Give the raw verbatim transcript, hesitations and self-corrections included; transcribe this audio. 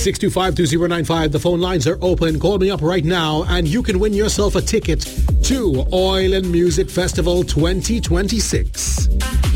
six two five, two zero nine five. The phone lines are open. Call me up right now and you can win yourself a ticket to Oil and Music Festival twenty twenty-six.